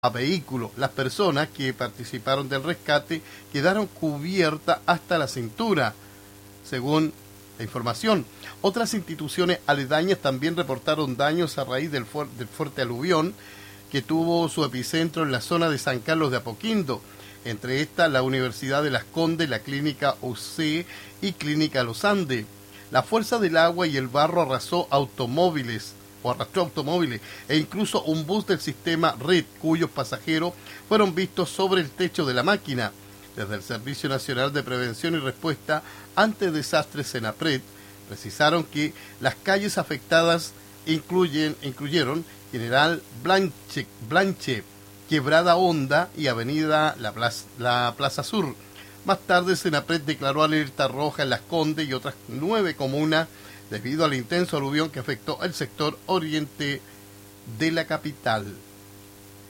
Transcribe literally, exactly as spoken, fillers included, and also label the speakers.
Speaker 1: a vehículos. Las personas que participaron del rescate quedaron cubiertas hasta la cintura, según la información. Otras instituciones aledañas también reportaron daños a raíz del, fu del fuerte aluvión que tuvo su epicentro en la zona de San Carlos de Apoquindo. Entre estas, la Universidad de Las Condes, la Clínica U C y Clínica Los Andes. La fuerza del agua y el barro arrasó automóviles o arrastró automóviles e incluso un bus del sistema R E D, cuyos pasajeros fueron vistos sobre el techo de la máquina. Desde el Servicio Nacional de Prevención y Respuesta ante Desastres, SENAPRED, precisaron que las calles afectadas incluyen, incluyeron General Blanche, Blanche, Quebrada Honda y Avenida La Plaza, la Plaza Sur. Más tarde, SENAPRED declaró alerta roja en Las Condes y otras nueve comunas debido al intenso aluvión que afectó el sector oriente de la capital.